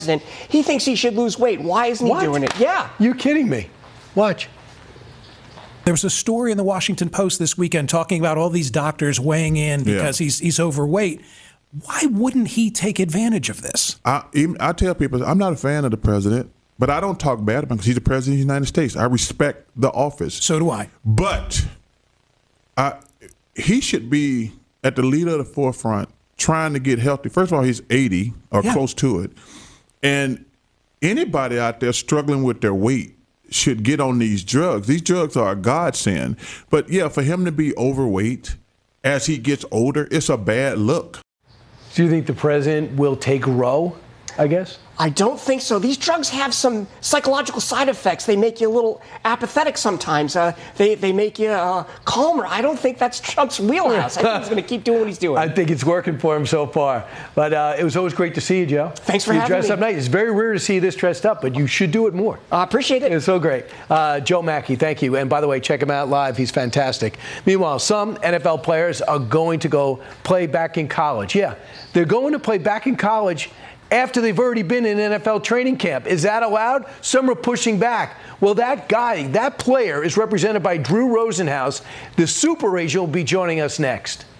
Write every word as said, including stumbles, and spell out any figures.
He thinks he should lose weight. Why isn't What? he doing it? Yeah. You're kidding me. Watch. There was a story in the Washington Post this weekend talking about all these doctors weighing in because yeah. he's he's overweight. Why wouldn't he take advantage of this? I, even, I tell people, I'm not a fan of the president, but I don't talk bad about him because he's the president of the United States. I respect the office. So do I. But I, he should be at the lead of the forefront trying to get healthy. First of all, he's eighty or yeah. close to it. And anybody out there struggling with their weight should get on these drugs. These drugs are a godsend. But, yeah, for him to be overweight as he gets older, it's a bad look. Do you think the president will take Roe, I guess? I don't think so. These drugs have some psychological side effects. They make you a little apathetic sometimes. Uh, they, they make you uh, calmer. I don't think that's Trump's wheelhouse. I think he's going to keep doing what he's doing. I think it's working for him so far. But uh, it was always great to see you, Joe. Thanks for you having me. You dress up nice. It's very rare to see you this dressed up, but you should do it more. I uh, appreciate it. It's so great. Uh, Joe Mackey, thank you. And by the way, check him out live. He's fantastic. Meanwhile, some N F L players are going to go play back in college. Yeah, they're going to play back in college after they've already been in N F L training camp. Is that allowed? Some are pushing back. Well, that guy, that player is represented by Drew Rosenhaus. The super agent will be joining us next.